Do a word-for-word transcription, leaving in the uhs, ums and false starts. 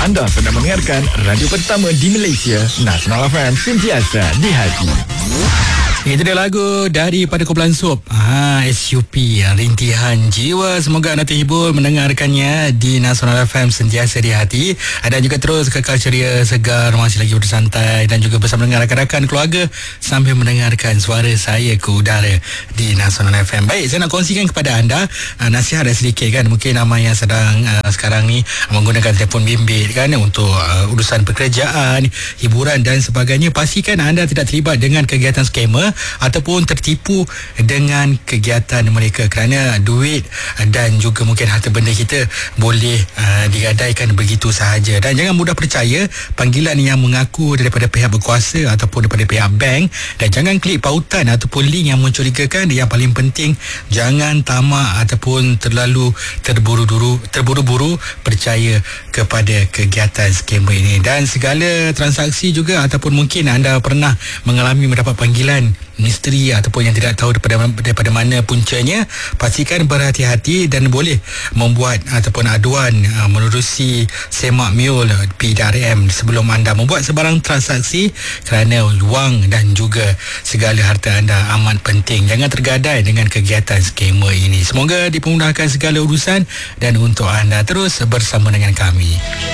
Anda sedang mendengarkan radio pertama di Malaysia, Nasional F M, sentiasa di hati. Itu dia lagu daripada kumpulan Sup, ha, S U P, Rintihan Jiwa. Semoga anda terhibur mendengarkannya di Nasional F M, sentiasa di hati. Dan juga terus kekal ceria, segar, masih lagi bersantai dan juga bersama dengan rakan-rakan keluarga sambil mendengarkan suara saya ke udara di Nasional F M. Baik, saya nak kongsikan kepada anda uh, nasihat ada sedikit kan. Mungkin ramai yang sedang uh, sekarang ni menggunakan telefon bimbit kan untuk uh, urusan pekerjaan, hiburan dan sebagainya. Pastikan anda tidak terlibat dengan kegiatan skamer ataupun tertipu dengan kegiatan mereka, kerana duit dan juga mungkin harta benda kita boleh uh, digadaikan begitu sahaja. Dan jangan mudah percaya panggilan yang mengaku daripada pihak berkuasa ataupun daripada pihak bank, dan jangan klik pautan ataupun link yang mencurigakan. Yang paling penting, jangan tamak ataupun terlalu terburu-buru terburu-buru percaya kepada kegiatan skamer ini. Dan segala transaksi juga, ataupun mungkin anda pernah mengalami mendapat panggilan misteri ataupun yang tidak tahu daripada, daripada mana puncanya, pastikan berhati-hati dan boleh membuat ataupun aduan uh, menerusi Semak Miul P D R M sebelum anda membuat sebarang transaksi, kerana wang dan juga segala harta anda amat penting. Jangan tergadai dengan kegiatan skamer ini. Semoga dipermudahkan segala urusan dan untuk anda terus bersama dengan kami.